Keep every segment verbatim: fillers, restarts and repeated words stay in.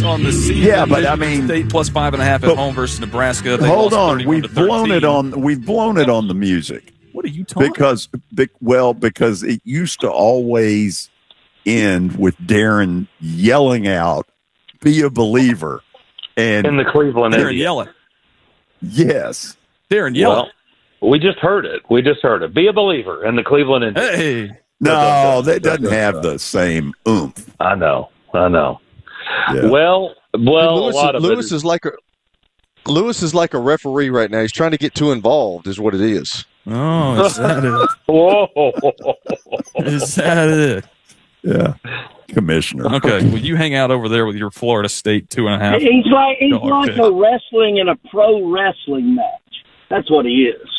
on the season. Yeah, but I Michigan mean, State plus five and a half at home versus Nebraska. They hold lost on, we've blown it on. We've blown it on the music. What are you talking? Because, well, because it used to always end with Darren yelling out, "Be a believer," and in the Cleveland Darren area. yelling. Yes, Darren yelling. Well, we just heard it. We just heard it. Be a believer in the Cleveland Indians. Hey, no, that doesn't have the same oomph. I know. I know. Yeah. Well, well, Lewis, a lot of Lewis it is like a Lewis is like a referee right now. He's trying to get too involved, is what it is. Oh, is that it? Whoa. Is that it? Yeah, commissioner. Okay, well, you hang out over there with your Florida State two and a half. He's like he's dog like pick. a wrestling in a pro wrestling match. That's what he is.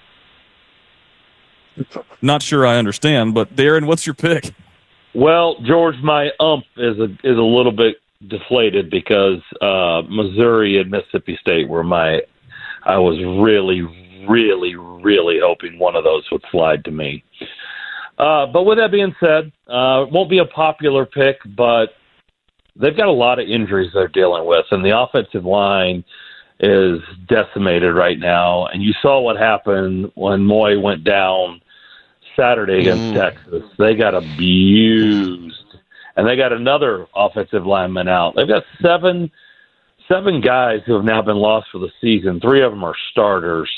Not sure I understand, but Darren, what's your pick? Well, George, my ump is a is a little bit deflated because uh, Missouri and Mississippi State were my. I was really, really, really hoping one of those would slide to me. Uh, but with that being said, uh, it won't be a popular pick, but they've got a lot of injuries they're dealing with, and the offensive line is decimated right now. And you saw what happened when Moy went down Saturday against Mm. Texas. They got abused, and they got another offensive lineman out. They've got seven seven guys who have now been lost for the season. Three of them are starters.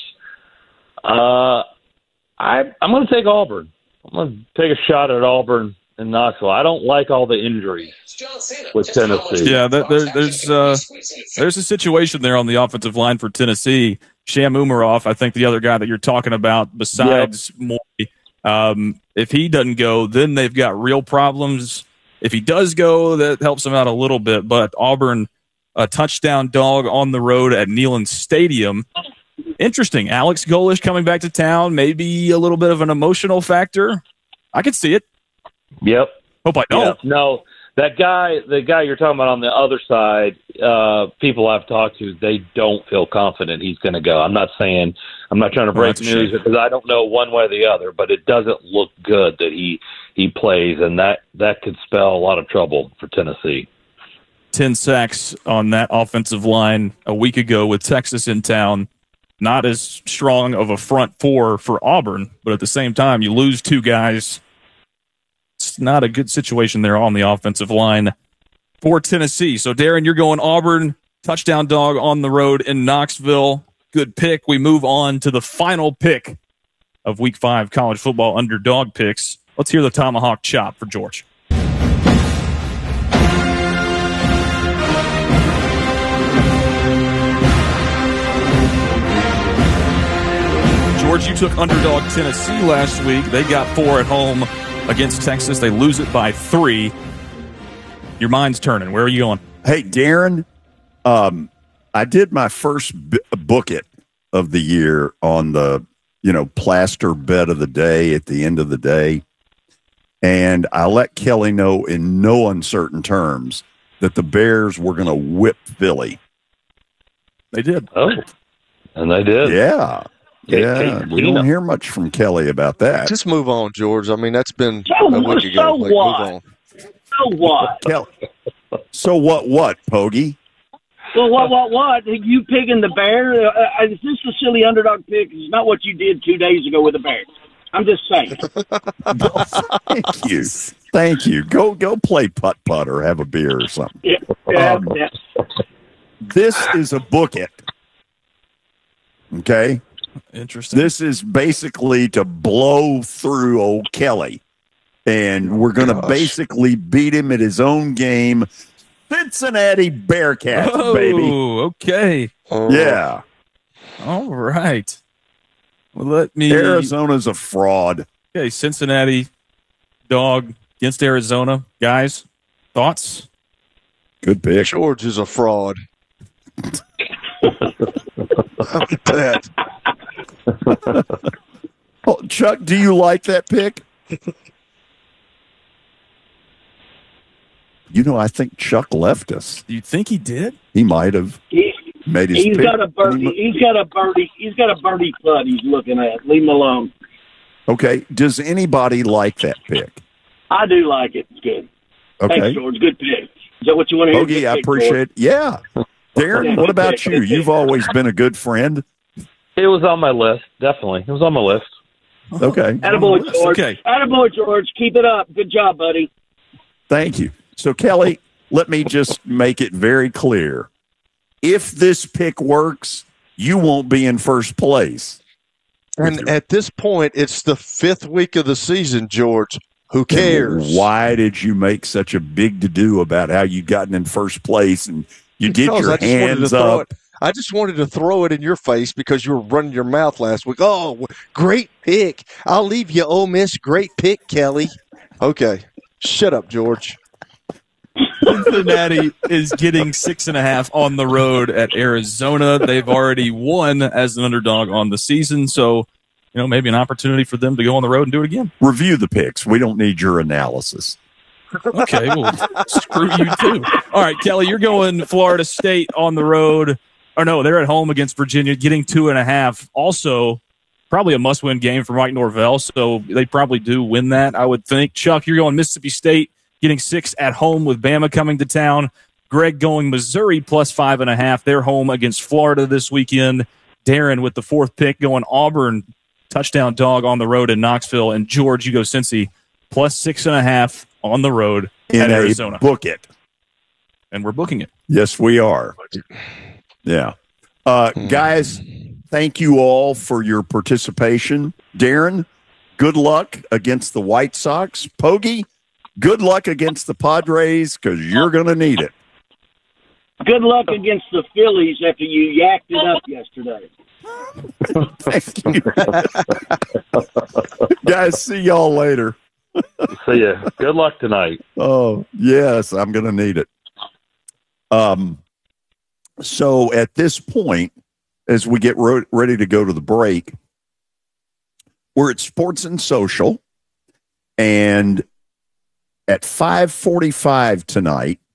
Uh, I, I'm going to take Auburn. I'm going to take a shot at Auburn and Knoxville. I don't like all the injuries with Tennessee. Yeah, there, there, there's uh, there's a situation there on the offensive line for Tennessee. Sham Umaroff, I think the other guy that you're talking about, besides Moy, um, if he doesn't go, then they've got real problems. If he does go, that helps them out a little bit. But Auburn, a touchdown dog on the road at Neyland Stadium. Interesting. Alex Golish coming back to town, maybe a little bit of an emotional factor. I could see it. Yep. Hope I don't. Yep. No, that guy, the guy you're talking about on the other side, uh, people I've talked to, they don't feel confident he's going to go. I'm not saying, I'm not trying to Well, break that's a news shame. because I don't know one way or the other, but it doesn't look good that he, he plays, and that, that could spell a lot of trouble for Tennessee. ten sacks on that offensive line a week ago with Texas in town. Not as strong of a front four for Auburn, but at the same time, you lose two guys. It's not a good situation there on the offensive line for Tennessee. So, Darren, you're going Auburn, touchdown dog on the road in Knoxville. Good pick. We move on to the final pick of Week five college football underdog picks. Let's hear the tomahawk chop for George. George, you took underdog Tennessee last week. They got four at home against Texas. They lose it by three. Your mind's turning. Where are you going? Hey, Darren, um, I did my first b- book it of the year on the, you know, plaster bet of the day at the end of the day. And I let Kelly know in no uncertain terms that the Bears were going to whip Philly. They did. Oh, and they did. Yeah. Hey, Yeah. hey, We Tina. don't hear much from Kelly about that. Just move on, George. I mean, that's been So, a week ago. so Like, what? move on. So what? Kelly. So what, what, Pogey? Well, what, what, what? You picking the Bear? Uh, uh, is this a silly underdog pick? It's not what you did two days ago with the Bears. I'm just saying. Thank you. Thank you. Go go play putt-putt or have a beer or something. Yeah, yeah, Um, yeah. This is a book it. Okay? Interesting. This is basically to blow through old Kelly. And we're going to Gosh. basically beat him at his own game. Cincinnati Bearcats, oh, baby. okay. Oh, Yeah. All right. Well, let me. Arizona's a fraud. Okay, Cincinnati dog against Arizona. Guys, thoughts? Good pick. George is a fraud. Look at that. Oh, Chuck, do you like that pick? You know, I think Chuck left us. Do you think he did? He might have He, made his he's pick. got a birdie. He's got a birdie. He's got a birdie putt. He's looking at. Leave him alone. Okay. Does anybody like that pick? I do like it. It's good. Okay. Thanks, George. Good pick. Is that what you want to hear? Bogey, I Pick, appreciate it. Yeah. Darren, what about you? You've always been a good friend. It was on my list, definitely. It was on my list. Okay. Attaboy, George. Okay. Attaboy, George. Keep it up. Good job, buddy. Thank you. So, Kelly, let me just make it very clear. If this pick works, you won't be in first place. And at this point, it's the fifth week of the season, George. Who cares? And why did you make such a big to-do about how you gotten in first place and you get Because your I just wanted to hands throw up? it. I just wanted to throw it in your face because you were running your mouth last week. Oh, great pick. I'll leave you, Ole Miss. Great pick, Kelly. Okay. Shut up, George. Cincinnati is getting six and a half on the road at Arizona. They've already won as an underdog on the season, so you know maybe an opportunity for them to go on the road and do it again. Review the picks. We don't need your analysis. Okay, well, screw you too. All right, Kelly, you're going Florida State on the road. Or no, they're at home against Virginia, getting two and a half. Also, probably a must-win game for Mike Norvell, so they probably do win that, I would think. Chuck, you're going Mississippi State, getting six at home with Bama coming to town. Greg going Missouri plus five and a half. They're home against Florida this weekend. Darren with the fourth pick going Auburn, touchdown dog on the road in Knoxville. And George, you go Cincy plus six and a half on the road In at a Arizona. book it. And we're booking it. Yes, we are. Yeah. Uh, guys, thank you all for your participation. Darren, good luck against the White Sox. Pogie, good luck against the Padres because you're going to need it. Good luck against the Phillies after you yacked it up yesterday. Thank you. Guys, see y'all later. See ya. Good luck tonight. Oh, yes, I'm going to need it. Um. So at this point, as we get ro- ready to go to the break, we're at Sports and Social, and at five forty-five tonight,